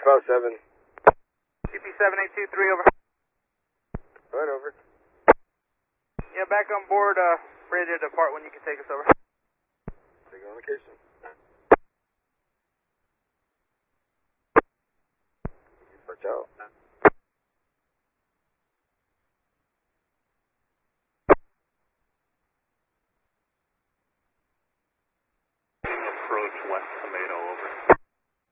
657. CP7823 over. Right over. Yeah, back on board, ready to depart when you can take us over. Taking on location. Watch out. Approach West Tomato over.